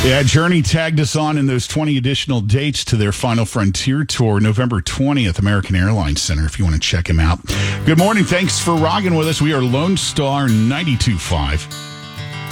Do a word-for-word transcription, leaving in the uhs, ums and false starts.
Yeah, Journey tagged us on in those twenty additional dates to their Final Frontier Tour, November twentieth, American Airlines Center, if you want to check him out. Good morning. Thanks for rocking with us. We are Lone Star ninety-two point five.